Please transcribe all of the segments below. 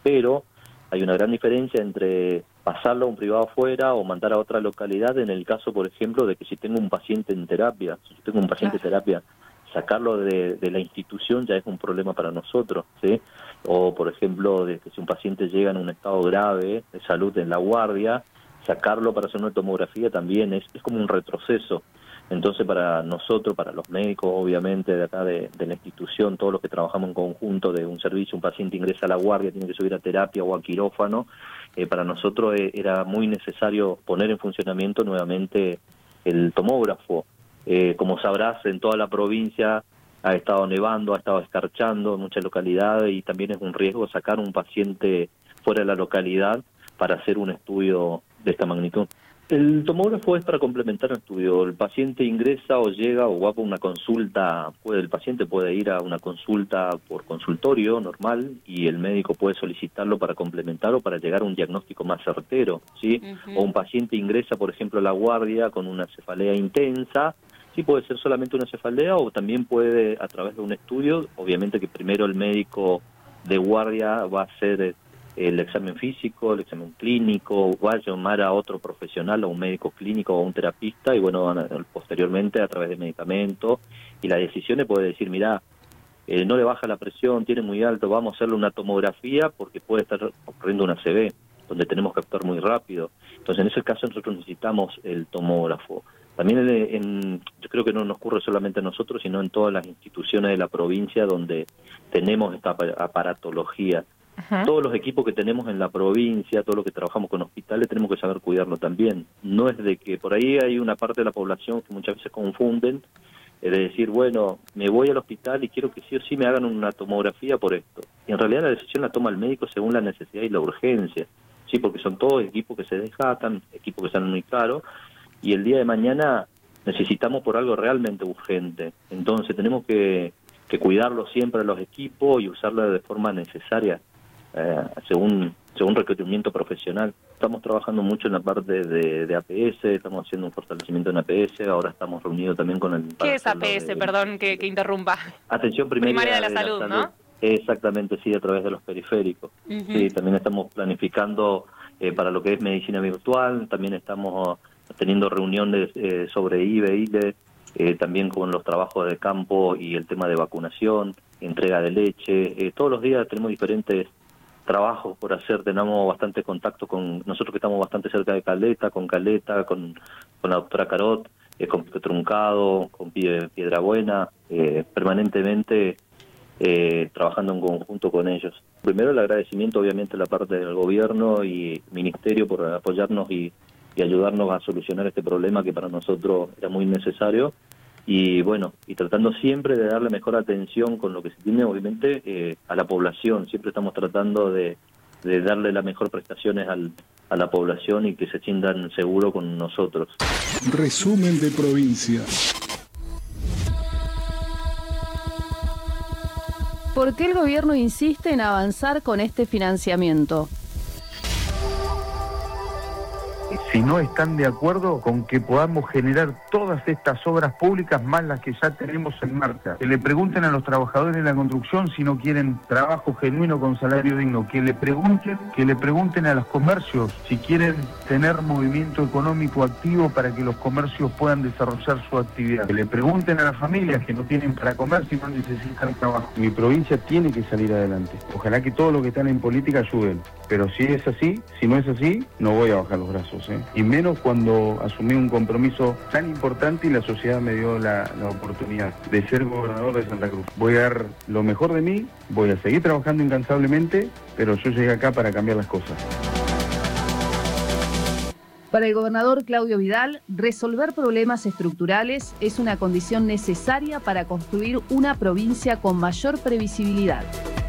pero hay una gran diferencia entre pasarlo a un privado afuera o mandar a otra localidad en el caso, por ejemplo, de que si tengo un paciente en terapia, si tengo un paciente en terapia, sacarlo de la institución ya es un problema para nosotros, ¿sí? O, por ejemplo, de que si un paciente llega en un estado grave de salud en la guardia, sacarlo para hacer una tomografía también es como un retroceso. Entonces, para nosotros, para los médicos, obviamente, de acá de la institución, todos los que trabajamos en conjunto de un servicio, un paciente ingresa a la guardia, tiene que subir a terapia o a quirófano, para nosotros era muy necesario poner en funcionamiento nuevamente el tomógrafo. Como sabrás, en toda la provincia ha estado nevando, ha estado escarchando en muchas localidades y también es un riesgo sacar un paciente fuera de la localidad para hacer un estudio de esta magnitud. El tomógrafo es para complementar el estudio. El paciente ingresa o llega o va por una consulta, el paciente puede ir a una consulta por consultorio normal y el médico puede solicitarlo para complementar o para llegar a un diagnóstico más certero, ¿sí? O un paciente ingresa, por ejemplo, a la guardia con una cefalea intensa, sí puede ser solamente una cefalea o también puede a través de un estudio, obviamente que primero el médico de guardia va a hacer el examen físico, el examen clínico, va a llamar a otro profesional, a un médico clínico o a un terapista, y bueno, posteriormente a través de medicamentos, y las decisiones puede decir, mirá, no le baja la presión, tiene muy alto, vamos a hacerle una tomografía porque puede estar ocurriendo una ACV, donde tenemos que actuar muy rápido. Entonces, en ese caso nosotros necesitamos el tomógrafo. También yo creo que no nos ocurre solamente a nosotros, sino en todas las instituciones de la provincia donde tenemos esta aparatología. Todos los equipos que tenemos en la provincia, todos los que trabajamos con hospitales, tenemos que saber cuidarlo también. No es de que por ahí hay una parte de la población que muchas veces confunden, de decir, bueno, me voy al hospital y quiero que sí o sí me hagan una tomografía por esto. Y en realidad la decisión la toma el médico según la necesidad y la urgencia, sí, porque son todos equipos que se desgatan, equipos que salen muy caros, y el día de mañana necesitamos por algo realmente urgente. Entonces tenemos que cuidarlo siempre a los equipos y usarlo de forma necesaria. Según requerimiento profesional. Estamos trabajando mucho en la parte de APS, estamos haciendo un fortalecimiento en APS, ahora estamos reunidos también con el... ¿Qué es APS? Perdón que interrumpa. Atención primaria de la salud, ¿no? Exactamente, sí, a través de los periféricos. Sí, también estamos planificando para lo que es medicina virtual, también estamos teniendo reuniones sobre IBE, también con los trabajos de campo y el tema de vacunación, entrega de leche. Todos los días tenemos diferentes trabajos por hacer, tenemos bastante contacto con nosotros que estamos bastante cerca de Caleta, con la doctora Carot, con Truncado, con Piedrabuena, permanentemente trabajando en conjunto con ellos. Primero el agradecimiento obviamente a la parte del gobierno y ministerio por apoyarnos y ayudarnos a solucionar este problema que para nosotros era muy necesario. Y bueno, y tratando siempre de darle mejor atención con lo que se tiene, obviamente, a la población. Siempre estamos tratando de darle las mejores prestaciones a la población y que se sientan seguros con nosotros. Resumen de provincia. ¿Por qué el gobierno insiste en avanzar con este financiamiento? Si no están de acuerdo con que podamos generar todas estas obras públicas más las que ya tenemos en marcha. Que le pregunten a los trabajadores de la construcción si no quieren trabajo genuino con salario digno. Que le pregunten a los comercios si quieren tener movimiento económico activo para que los comercios puedan desarrollar su actividad. Que le pregunten a las familias que no tienen para comer si no necesitan trabajo. Mi provincia tiene que salir adelante. Ojalá que todos los que están en política ayuden. Pero si es así, si no es así, no voy a bajar los brazos, y menos cuando asumí un compromiso tan importante y la sociedad me dio la oportunidad de ser gobernador de Santa Cruz. Voy a dar lo mejor de mí, voy a seguir trabajando incansablemente, pero yo llegué acá para cambiar las cosas. Para el gobernador Claudio Vidal, resolver problemas estructurales es una condición necesaria para construir una provincia con mayor previsibilidad.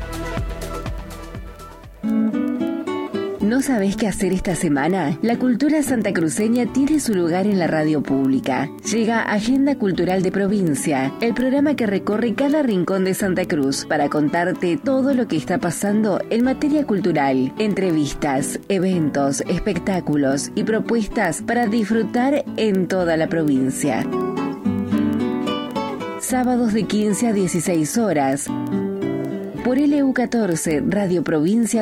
¿No sabés qué hacer esta semana? La cultura santacruceña tiene su lugar en la radio pública. Llega Agenda Cultural de Provincia, el programa que recorre cada rincón de Santa Cruz para contarte todo lo que está pasando en materia cultural, entrevistas, eventos, espectáculos y propuestas para disfrutar en toda la provincia. Sábados de 15 a 16 horas por LU14, Radio Provincia